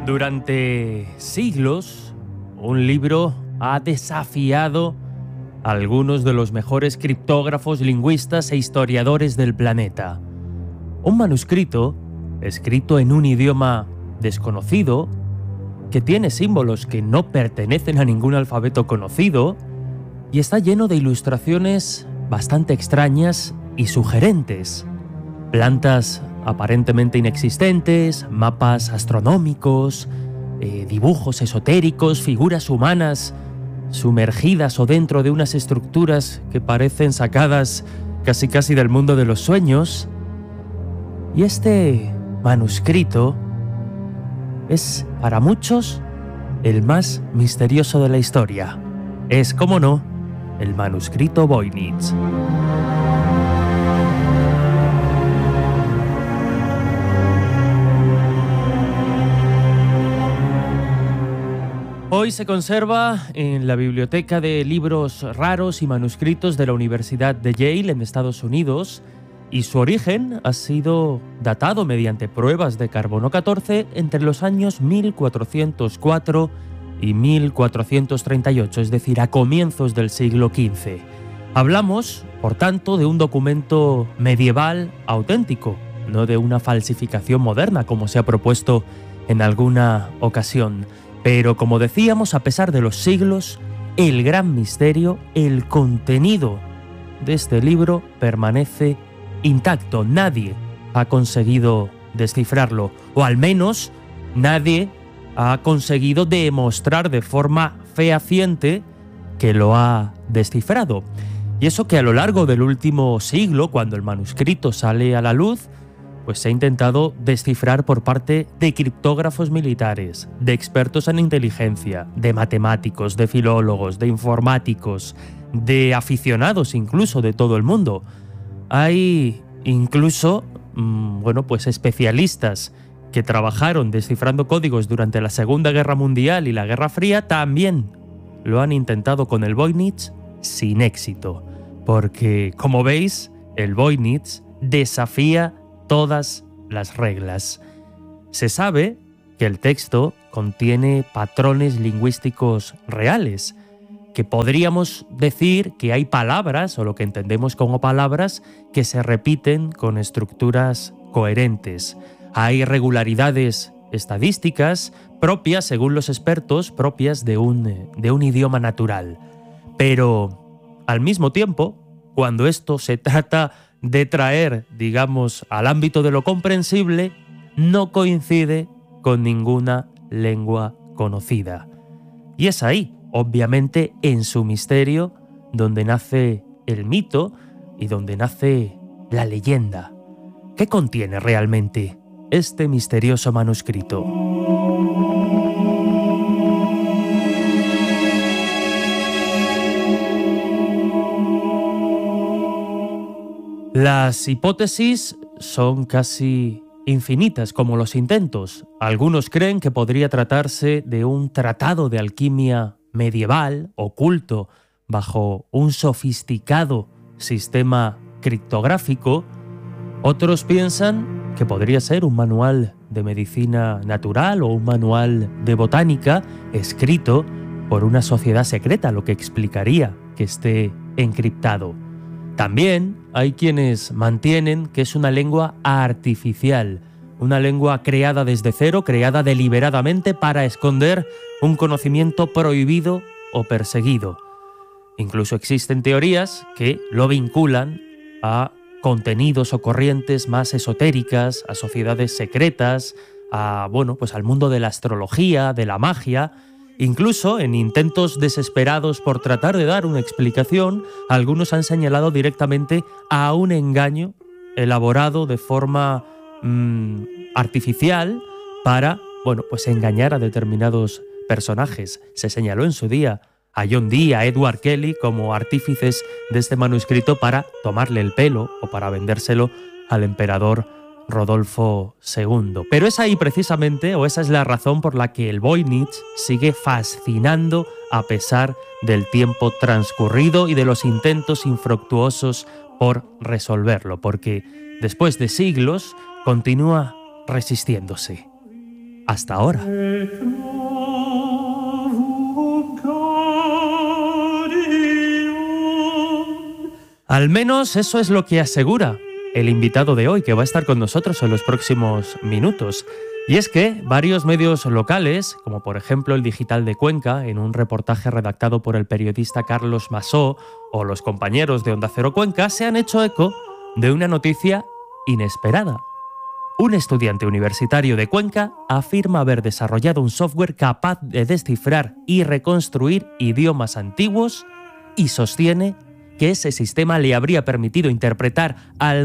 Durante siglos, un libro ha desafiado a algunos de los mejores criptógrafos, lingüistas e historiadores del planeta. Un manuscrito escrito en un idioma desconocido, que tiene símbolos que no pertenecen a ningún alfabeto conocido y está lleno de ilustraciones bastante extrañas y sugerentes. Plantas aparentemente inexistentes, mapas astronómicos, dibujos esotéricos, figuras humanas sumergidas o dentro de unas estructuras que parecen sacadas casi del mundo de los sueños. Y este manuscrito es, para muchos, el más misterioso de la historia. Es, como no, el manuscrito Voynich. Hoy se conserva en la Biblioteca de Libros Raros y Manuscritos de la Universidad de Yale en Estados Unidos, y su origen ha sido datado mediante pruebas de carbono 14 entre los años 1404 y 1438, es decir, a comienzos del siglo XV. Hablamos, por tanto, de un documento medieval auténtico, no de una falsificación moderna como se ha propuesto en alguna ocasión. Pero, como decíamos, a pesar de los siglos, el gran misterio, el contenido de este libro permanece intacto. Nadie ha conseguido descifrarlo, o al menos nadie ha conseguido demostrar de forma fehaciente que lo ha descifrado. Y eso que a lo largo del último siglo, cuando el manuscrito sale a la luz, pues se ha intentado descifrar por parte de criptógrafos militares, de expertos en inteligencia, de matemáticos, de filólogos, de informáticos, de aficionados incluso de todo el mundo. Hay incluso, pues especialistas que trabajaron descifrando códigos durante la Segunda Guerra Mundial y la Guerra Fría, también lo han intentado con el Voynich sin éxito, porque, como veis, el Voynich desafía todas las reglas. Se sabe que el texto contiene patrones lingüísticos reales, que podríamos decir que hay palabras, o lo que entendemos como palabras, que se repiten con estructuras coherentes. Hay regularidades estadísticas propias, según los expertos, propias de un idioma natural. Pero, al mismo tiempo, cuando esto se trata de traer, digamos, al ámbito de lo comprensible, no coincide con ninguna lengua conocida. Y es ahí, obviamente, en su misterio, donde nace el mito y donde nace la leyenda. ¿Qué contiene realmente este misterioso manuscrito? Las hipótesis son casi infinitas, como los intentos. Algunos creen que podría tratarse de un tratado de alquimia medieval, oculto, bajo un sofisticado sistema criptográfico. Otros piensan que podría ser un manual de medicina natural o un manual de botánica escrito por una sociedad secreta, lo que explicaría que esté encriptado. También hay quienes mantienen que es una lengua artificial, una lengua creada desde cero, creada deliberadamente para esconder un conocimiento prohibido o perseguido. Incluso existen teorías que lo vinculan a contenidos o corrientes más esotéricas, a sociedades secretas, al mundo de la astrología, de la magia. Incluso en intentos desesperados por tratar de dar una explicación, algunos han señalado directamente a un engaño elaborado de forma artificial para, engañar a determinados personajes. Se señaló en su día a John Dee, a Edward Kelly como artífices de este manuscrito para tomarle el pelo o para vendérselo al emperador Rodolfo II. Pero es ahí precisamente, o esa es la razón por la que el Voynich sigue fascinando a pesar del tiempo transcurrido y de los intentos infructuosos por resolverlo, porque después de siglos continúa resistiéndose. hasta ahora. Al menos eso es lo que asegura el invitado de hoy, que va a estar con nosotros en los próximos minutos. Y es que varios medios locales, como por ejemplo el Digital de Cuenca, en un reportaje redactado por el periodista Carlos Masó, o los compañeros de Onda Cero Cuenca, se han hecho eco de una noticia inesperada. Un estudiante universitario de Cuenca afirma haber desarrollado un software capaz de descifrar y reconstruir idiomas antiguos y sostiene que ese sistema le habría permitido interpretar al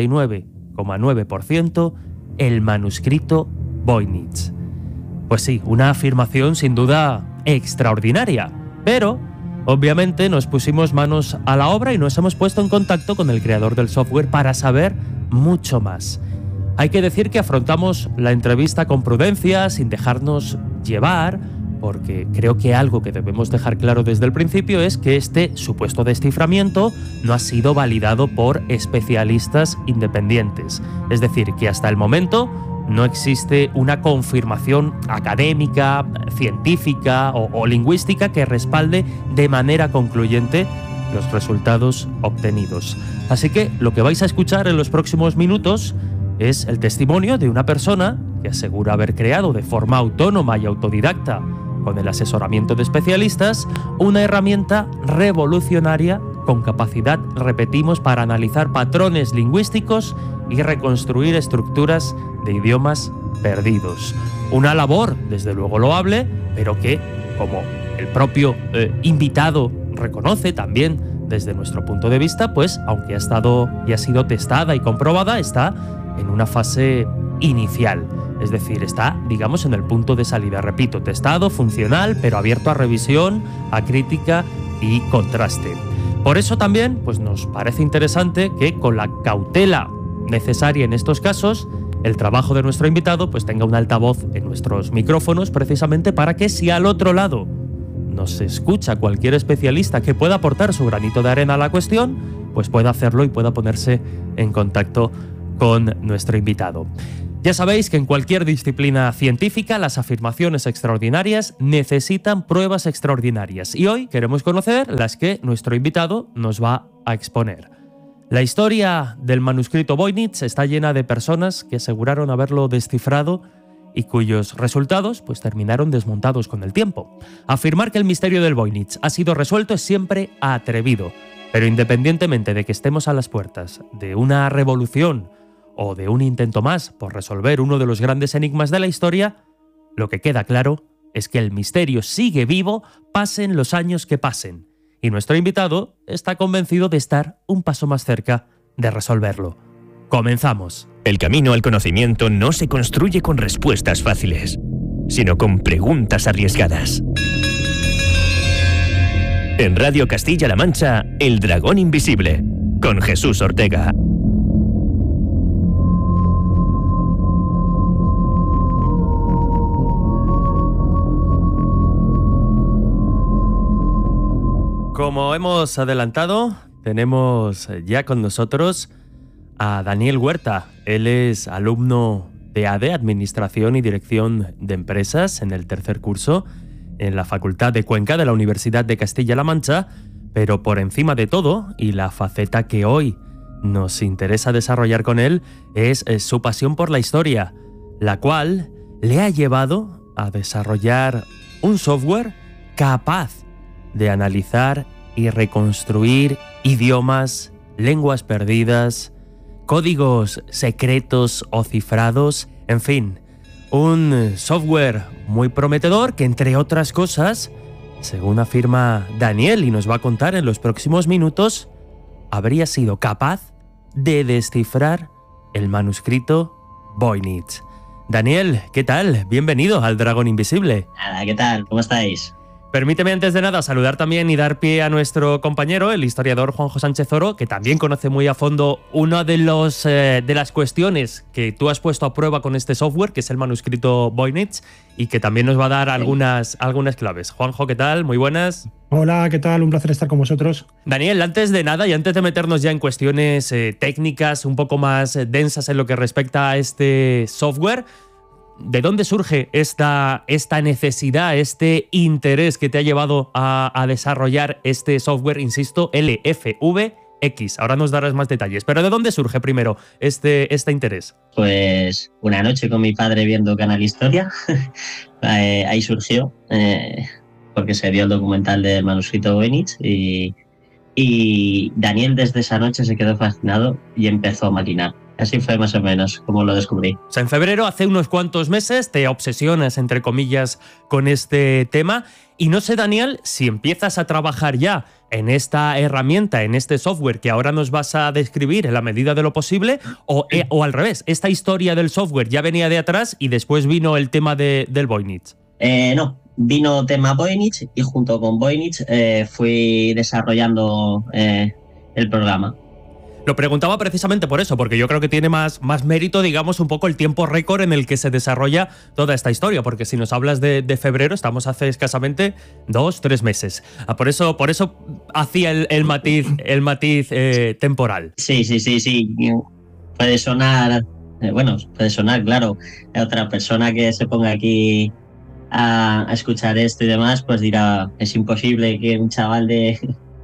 99,9% el manuscrito Voynich. Pues sí, una afirmación sin duda extraordinaria, pero obviamente nos pusimos manos a la obra y nos hemos puesto en contacto con el creador del software para saber mucho más. Hay que decir que afrontamos la entrevista con prudencia, sin dejarnos llevar, porque creo que algo que debemos dejar claro desde el principio es que este supuesto desciframiento no ha sido validado por especialistas independientes. Es decir, que hasta el momento no existe una confirmación académica, científica o lingüística que respalde de manera concluyente los resultados obtenidos. Así que lo que vais a escuchar en los próximos minutos es el testimonio de una persona que asegura haber creado de forma autónoma y autodidacta, con el asesoramiento de especialistas, una herramienta revolucionaria con capacidad, repetimos, para analizar patrones lingüísticos y reconstruir estructuras de idiomas perdidos. Una labor, desde luego, loable, pero que, como el propio invitado reconoce también desde nuestro punto de vista, pues aunque ha estado y ha sido testada y comprobada, está en una fase inicial. Es decir, está, digamos, en el punto de salida. Repito, testado, funcional, pero abierto a revisión, a crítica y contraste. Por eso también pues nos parece interesante que, con la cautela necesaria en estos casos, el trabajo de nuestro invitado pues tenga un altavoz en nuestros micrófonos, precisamente para que, si al otro lado nos escucha cualquier especialista que pueda aportar su granito de arena a la cuestión, pues pueda hacerlo y pueda ponerse en contacto con nuestro invitado. Ya sabéis que en cualquier disciplina científica las afirmaciones extraordinarias necesitan pruebas extraordinarias, y hoy queremos conocer las que nuestro invitado nos va a exponer. La historia del manuscrito Voynich está llena de personas que aseguraron haberlo descifrado y cuyos resultados pues terminaron desmontados con el tiempo. Afirmar que el misterio del Voynich ha sido resuelto es siempre atrevido, pero independientemente de que estemos a las puertas de una revolución o de un intento más por resolver uno de los grandes enigmas de la historia, lo que queda claro es que el misterio sigue vivo, pasen los años que pasen, y nuestro invitado está convencido de estar un paso más cerca de resolverlo. Comenzamos. El camino al conocimiento no se construye con respuestas fáciles, sino con preguntas arriesgadas. En Radio Castilla-La Mancha, El Dragón Invisible, con Jesús Ortega. Como hemos adelantado, tenemos ya con nosotros a Daniel Huerta. Él es alumno de ADE, Administración y Dirección de Empresas, en el tercer curso en la Facultad de Cuenca de la Universidad de Castilla-La Mancha, pero por encima de todo, y la faceta que hoy nos interesa desarrollar con él, es su pasión por la historia, la cual le ha llevado a desarrollar un software capaz de analizar y reconstruir idiomas, lenguas perdidas, códigos secretos o cifrados, en fin, un software muy prometedor que, entre otras cosas, según afirma Daniel y nos va a contar en los próximos minutos, habría sido capaz de descifrar el manuscrito Voynich. Daniel, ¿qué tal? Bienvenido al Dragón Invisible. Hola, ¿qué tal? ¿Cómo estáis? Permíteme antes de nada saludar también y dar pie a nuestro compañero, el historiador Juanjo Sánchez Oro, que también conoce muy a fondo una de las cuestiones que tú has puesto a prueba con este software, que es el manuscrito Voynich, y que también nos va a dar algunas claves. Juanjo, ¿qué tal? Muy buenas. Hola, ¿qué tal? Un placer estar con vosotros. Daniel, antes de nada y antes de meternos ya en cuestiones técnicas un poco más densas en lo que respecta a este software, ¿de dónde surge esta necesidad, este interés que te ha llevado a desarrollar este software, insisto, LFVX? Ahora nos darás más detalles, pero ¿de dónde surge primero este interés? Pues una noche con mi padre viendo Canal Historia, ahí surgió, porque se vio el documental del manuscrito Voynich y Daniel desde esa noche se quedó fascinado y empezó a maquinar. Así fue más o menos como lo descubrí. O sea, en febrero, hace unos cuantos meses, te obsesionas, entre comillas, con este tema. Y no sé, Daniel, si empiezas a trabajar ya en esta herramienta, en este software que ahora nos vas a describir en la medida de lo posible, o al revés, esta historia del software ya venía de atrás y después vino el tema del Voynich. No, vino tema Voynich y junto con Voynich fui desarrollando el programa. Lo preguntaba precisamente por eso, porque yo creo que tiene más mérito, digamos, un poco el tiempo récord en el que se desarrolla toda esta historia, porque si nos hablas de febrero, estamos hace escasamente 2-3 meses. Por eso hacía el matiz temporal. Sí. Puede sonar, claro. Otra persona que se ponga aquí a escuchar esto y demás, pues dirá, es imposible que un chaval de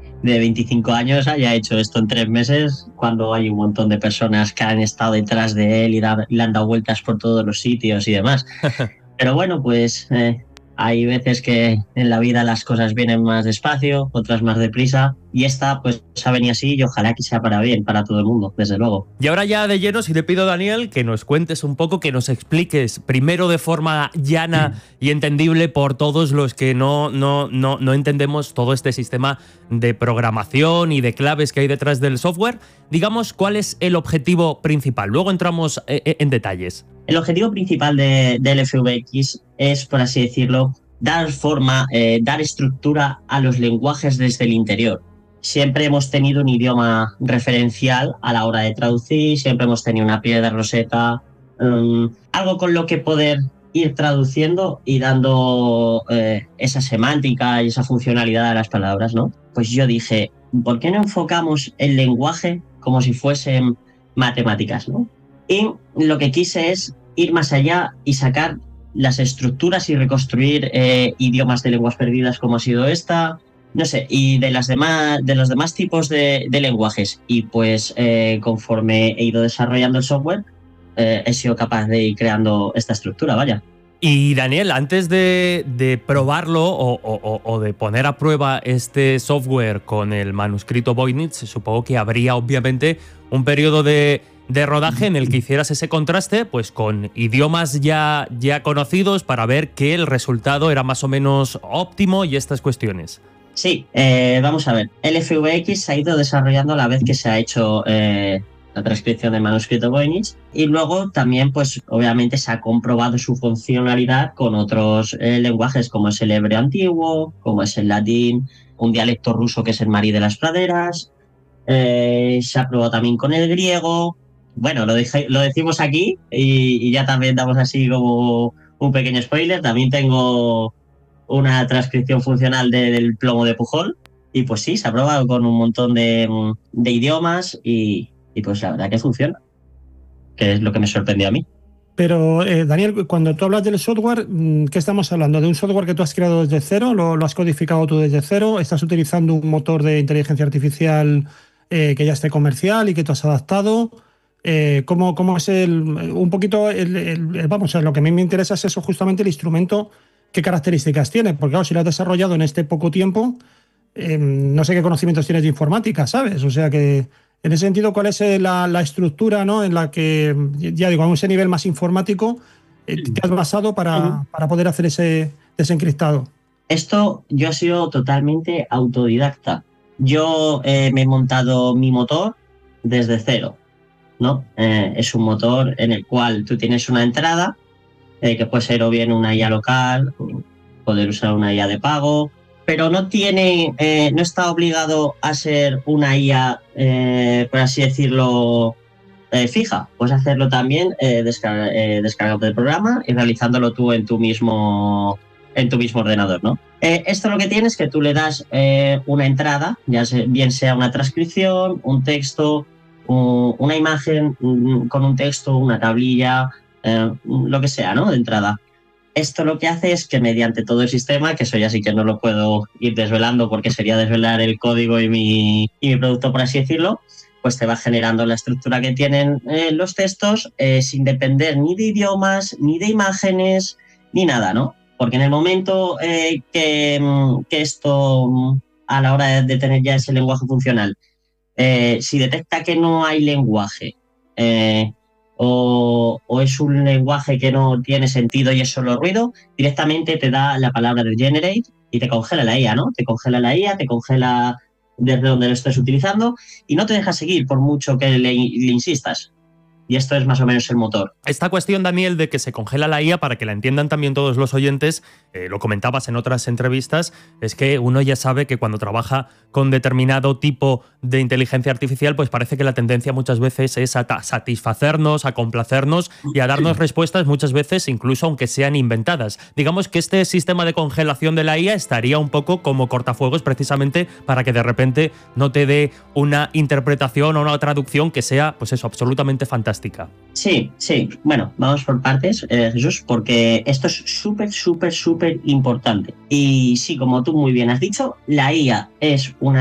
25 años haya hecho esto en 3 meses, cuando hay un montón de personas que han estado detrás de él y le han dado vueltas por todos los sitios y demás. Pero bueno, pues hay veces que en la vida las cosas vienen más despacio, otras más deprisa, y esta pues ha venido así y ojalá que sea para bien, para todo el mundo, desde luego. Y ahora ya de lleno, si te pido, Daniel, que nos cuentes un poco, que nos expliques primero de forma llana y entendible por todos los que no entendemos todo este sistema de programación y de claves que hay detrás del software, digamos, ¿cuál es el objetivo principal? Luego entramos en detalles. El objetivo principal de LFVX es, por así decirlo, dar forma, dar estructura a los lenguajes desde el interior. Siempre hemos tenido un idioma referencial a la hora de traducir, siempre hemos tenido una piedra roseta, algo con lo que poder ir traduciendo y dando esa semántica y esa funcionalidad a las palabras, ¿no? Pues yo dije, ¿por qué no enfocamos el lenguaje como si fuesen matemáticas, ¿no? Y lo que quise es ir más allá y sacar las estructuras y reconstruir idiomas de lenguas perdidas como ha sido esta, no sé, y de los demás tipos de lenguajes. Y pues conforme he ido desarrollando el software, he sido capaz de ir creando esta estructura, vaya. Y Daniel, antes de probarlo o de poner a prueba este software con el manuscrito Voynich, supongo que habría obviamente un periodo de rodaje en el que hicieras ese contraste pues con idiomas ya conocidos para ver que el resultado era más o menos óptimo y estas cuestiones. Sí, vamos a ver. LFVX se ha ido desarrollando a la vez que se ha hecho la transcripción del manuscrito Voynich y luego también, pues obviamente se ha comprobado su funcionalidad con otros lenguajes como es el hebreo antiguo, como es el latín, un dialecto ruso que es el marí de las praderas, se ha probado también con el griego. Bueno, lo decimos aquí y ya también damos así como un pequeño spoiler. También tengo una transcripción funcional del plomo de Pujol y pues sí, se ha probado con un montón de idiomas y pues la verdad que funciona, que es lo que me sorprendió a mí. Pero, Daniel, cuando tú hablas del software, ¿qué estamos hablando? ¿De un software que tú has creado desde cero? ¿Lo has codificado tú desde cero? ¿Estás utilizando un motor de inteligencia artificial que ya esté comercial y que tú has adaptado? ¿Cómo es un poquito vamos, lo que a mí me interesa es eso, justamente el instrumento, qué características tiene? Porque claro, si lo has desarrollado en este poco tiempo, no sé qué conocimientos tienes de informática, ¿sabes? O sea que, en ese sentido, ¿cuál es la estructura, ¿no?, en la que, ya digo, a ese nivel más informático te has basado para poder hacer ese desencriptado? Esto yo he sido totalmente autodidacta. Yo me he montado mi motor desde cero, ¿no? Es un motor en el cual tú tienes una entrada que puede ser o bien una IA local, o poder usar una IA de pago, pero no está obligado a ser una IA, por así decirlo, fija. Puedes hacerlo también descargando el programa y realizándolo tú en tu mismo ordenador, ¿no? Esto lo que tiene es que tú le das una entrada, bien sea una transcripción, un texto, una imagen con un texto, una tablilla, lo que sea, ¿no? De entrada. Esto lo que hace es que mediante todo el sistema, que eso ya sí que no lo puedo ir desvelando porque sería desvelar el código y mi producto, por así decirlo, pues te va generando la estructura que tienen los textos sin depender ni de idiomas, ni de imágenes, ni nada, ¿no? Porque en el momento que esto, a la hora de tener ya ese lenguaje funcional, si detecta que no hay lenguaje o es un lenguaje que no tiene sentido y es solo ruido, directamente te da la palabra de generate y te congela la IA, ¿no? Te congela la IA, te congela desde donde lo estés utilizando y no te deja seguir por mucho que le insistas. Y esto es más o menos el motor. Esta cuestión, Daniel, de que se congela la IA, para que la entiendan también todos los oyentes, lo comentabas en otras entrevistas, es que uno ya sabe que cuando trabaja con determinado tipo de inteligencia artificial, pues parece que la tendencia muchas veces es a satisfacernos, a complacernos y a darnos respuestas muchas veces incluso aunque sean inventadas. Digamos que este sistema de congelación de la IA estaría un poco como cortafuegos precisamente para que de repente no te dé una interpretación o una traducción que sea, pues eso, absolutamente fantástica. Sí. Bueno, vamos por partes, Jesús, porque esto es súper importante. Y sí, como tú muy bien has dicho, la IA es un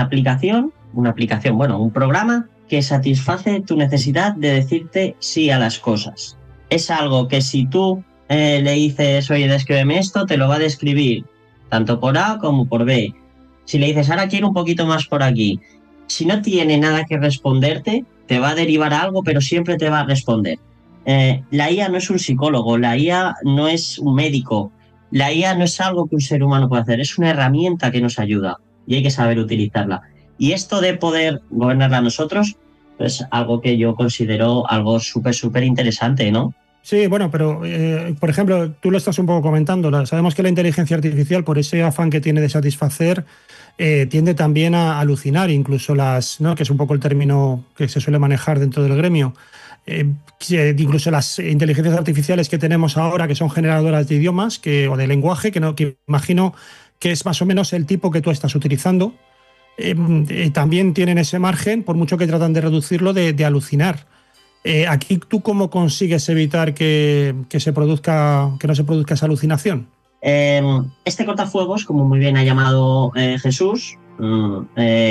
programa que satisface tu necesidad de decirte sí a las cosas. Es algo que si tú le dices, oye, descríbeme esto, te lo va a describir tanto por A como por B. Si le dices, ahora quiero un poquito más por aquí, si no tiene nada que responderte, te va a derivar a algo, pero siempre te va a responder. La IA no es un psicólogo, la IA no es un médico, la IA no es algo que un ser humano puede hacer, es una herramienta que nos ayuda y hay que saber utilizarla. Y esto de poder gobernarla nosotros es algo que yo considero algo súper interesante, ¿no? Sí, bueno, pero por ejemplo, tú lo estás un poco comentando, sabemos que la inteligencia artificial, por ese afán que tiene de satisfacer, tiende también a alucinar, incluso ¿no? Que es un poco el término que se suele manejar dentro del gremio. Incluso las inteligencias artificiales que tenemos ahora, que son generadoras de idiomas o de lenguaje, que imagino que es más o menos el tipo que tú estás utilizando, también tienen ese margen, por mucho que tratan de reducirlo, de alucinar. Aquí, ¿tú cómo consigues evitar que no se produzca esa alucinación? Este cortafuegos, como muy bien ha llamado Jesús,